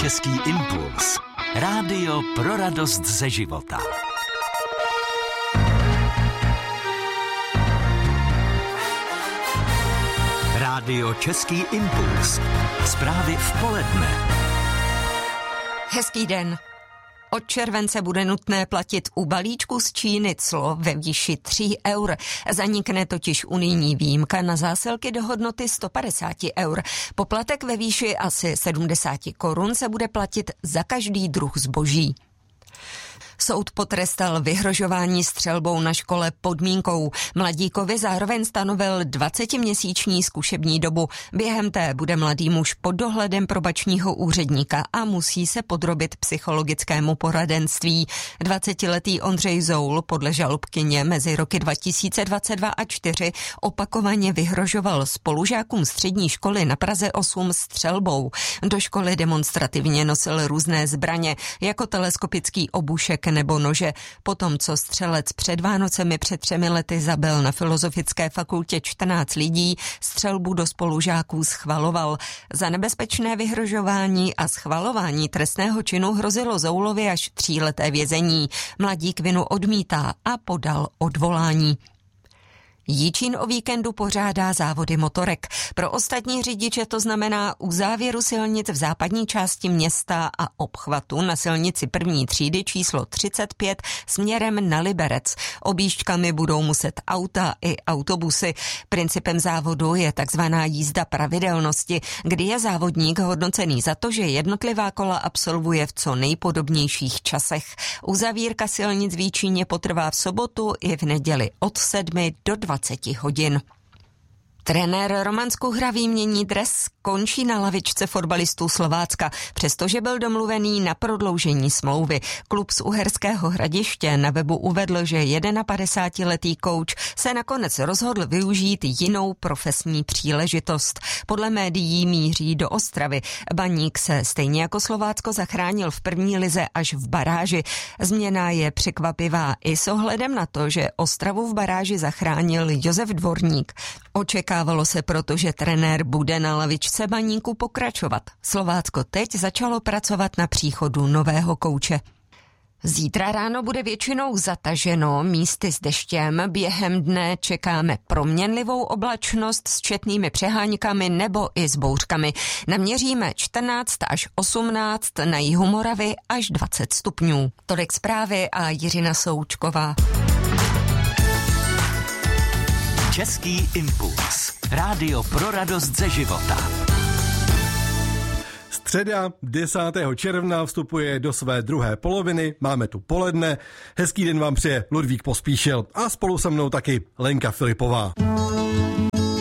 Český impuls. Rádio pro radost ze života. Rádio Český impuls. Zprávy v poledne. Hezký den. Od července bude nutné platit u balíčku z Číny clo ve výši 3 eur. Zanikne totiž unijní výjimka na zásilky do hodnoty 150 eur. Poplatek ve výši asi 70 korun se bude platit za každý druh zboží. Soud potrestal vyhrožování střelbou na škole podmínkou. Mladíkovi zároveň stanovil 20měsíční zkušební dobu. Během té bude mladý muž pod dohledem probačního úředníka a musí se podrobit psychologickému poradenství. 20letý Ondřej Zoul podle žalobkyně mezi roky 2022 a 2004 opakovaně vyhrožoval spolužákům střední školy na Praze 8 střelbou. Do školy demonstrativně nosil různé zbraně, jako teleskopický obušek nebo nože. Potom, co střelec před Vánocemi před 3 lety zabil na Filozofické fakultě 14 lidí, střelbu do spolužáků schvaloval. Za nebezpečné vyhrožování a schvalování trestného činu hrozilo Zoulovi až 3leté vězení. Mladík vinu odmítá a podal odvolání. Jičín o víkendu pořádá závody motorek. Pro ostatní řidiče to znamená uzávěru silnic v západní části města a obchvatu na silnici první třídy číslo 35 směrem na Liberec. Objížďkami budou muset auta i autobusy. Principem závodu je takzvaná jízda pravidelnosti, kdy je závodník hodnocený za to, že jednotlivá kola absolvuje v co nejpodobnějších časech. Uzavírka silnic v Jičíně potrvá v sobotu i v neděli od 7 do 20 hodin. Trenér Roman Skuhra výmění dres, končí na lavičce fotbalistů Slovácka, přestože byl domluvený na prodloužení smlouvy. Klub z Uherského Hradiště na webu uvedl, že 51letý kouč se nakonec rozhodl využít jinou profesní příležitost. Podle médií míří do Ostravy. Baník se stejně jako Slovácko zachránil v první lize až v baráži. Změna je překvapivá i s ohledem na to, že Ostravu v baráži zachránil Josef Dvorník. Očekávalo se proto, že trenér bude na lavičce Baníku pokračovat. Slovácko teď začalo pracovat na příchodu nového kouče. Zítra ráno bude většinou zataženo, místy s deštěm. Během dne čekáme proměnlivou oblačnost s četnými přeháňkami nebo i s bouřkami. Naměříme 14 až 18, na jihu Moravy až 20 stupňů. Tolik zprávy a Jiřina Součková. Český impuls. Rádio pro radost ze života. Středa 10. června vstupuje do své druhé poloviny, máme tu poledne. Hezký den vám přeje Ludvík Pospíšil a spolu se mnou taky Lenka Filipová.